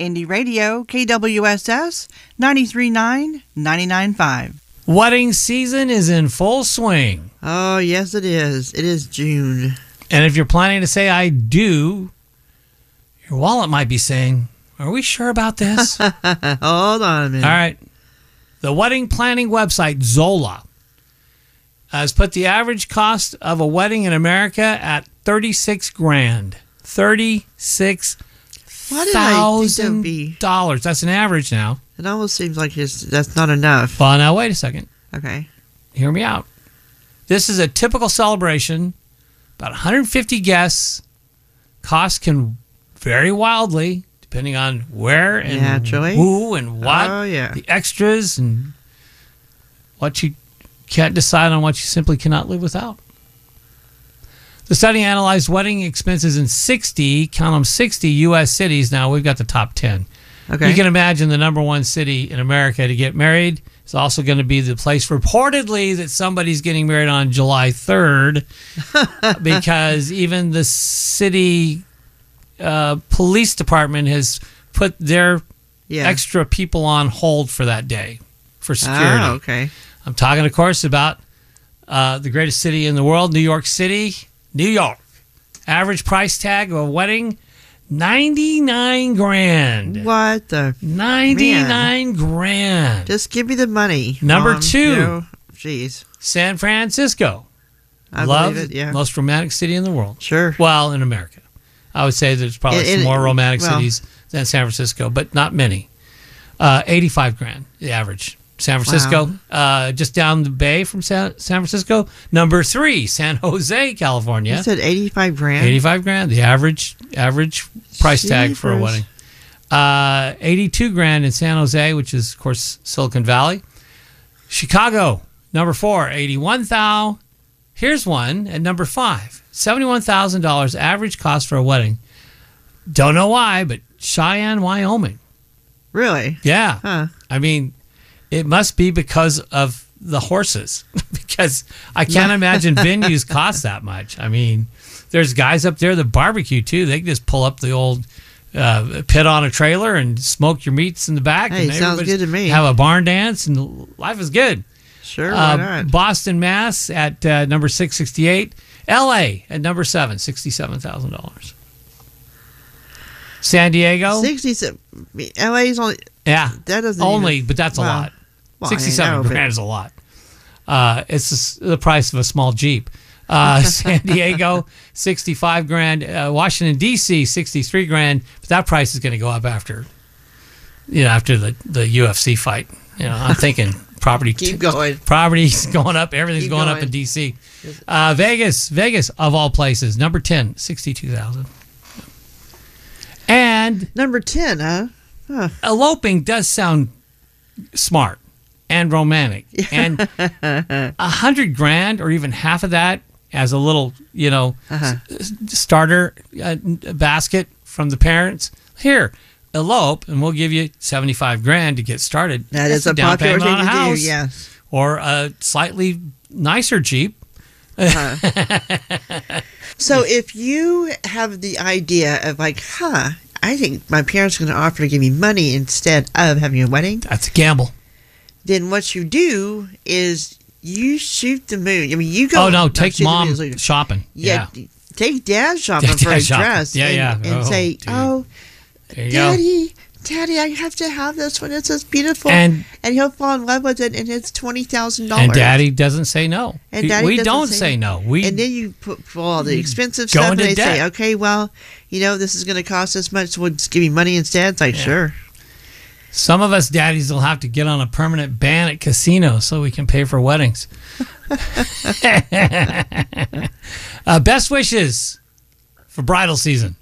Indie Radio, KWSS, 93.9, 99.5. Wedding season is in full swing. Oh, yes, it is. It is June. And if you're planning to say I do, your wallet might be saying, are we sure about this? Hold on a minute. All right. The wedding planning website, Zola, has put the average cost of a wedding in America at $36,000. $36,000. That's an average now. It almost seems like that's not enough. Well, now wait a second. Okay. Hear me out. This is a typical celebration. About 150 guests. Costs can vary wildly depending on where and who and what. Oh, yeah. The extras and what you can't decide on, what you simply cannot live without. The study analyzed wedding expenses in 60 U.S. cities. Now, we've got the top 10. Okay. You can imagine the number one city in America to get married is also going to be the place reportedly that somebody's getting married on July 3rd because even the city police department has put their extra people on hold for that day for security. Oh, okay. I'm talking, of course, about the greatest city in the world, New York City. New York. Average price tag of a wedding, $99,000. What the? $99,000. Just give me the money. Number 2. Jeez. San Francisco. I believe it, yeah. Most romantic city in the world. Sure. Well, in America. I would say there's probably some more romantic cities than San Francisco, but not many. $85,000, the average. San Francisco, just down the bay from San Francisco. Number 3, San Jose, California. You said $85,000? $85,000, the average price tag for a wedding. $82,000 in San Jose, which is, of course, Silicon Valley. Chicago, number 4, $81,000. Here's one at number 5, $71,000 average cost for a wedding. Don't know why, but Cheyenne, Wyoming. Really? Yeah. Huh. I mean, it must be because of the horses, because I can't imagine venues cost that much. I mean, there's guys up there that barbecue too. They can just pull up the old pit on a trailer and smoke your meats in the back. Hey, and sounds good to me. Have a barn dance and life is good. Sure, why not? Boston, Mass at number 668. L.A. at number 7, $67,000. San Diego. 67. LA's only. Yeah. That doesn't but that's a lot. Well, $67,000 is a lot. It's the price of a small Jeep. San Diego, $65,000. Washington D.C., $63,000. But that price is going to go up after the UFC fight. I'm thinking property. Keep going. Property's going up. Everything's going up in D.C. Vegas of all places, number 10, $62,000. And number 10, huh? Eloping does sound smart and romantic, and $100,000 or even half of that as a little, starter basket from the parents. Here, elope, and we'll give you $75,000 to get started. That's a down popular payment thing on a house, do, yes. or a slightly nicer Jeep. So if you have the idea of I think my parents are going to offer to give me money instead of having a wedding. That's a gamble. Then what you do is you shoot the moon. I mean, you go. Oh, no, take mom shopping. Yeah. Take dad shopping for a dress. And say, Daddy, I have to have this one. It's just beautiful. And he'll fall in love with it, and it's $20,000. And Daddy doesn't say no. And we don't say no. And then you put all the expensive stuff, and they say, okay, well, this is going to cost us much, so we'll just give you money instead. It's like, sure. Some of us daddies will have to get on a permanent ban at casinos so we can pay for weddings. Best wishes for bridal season.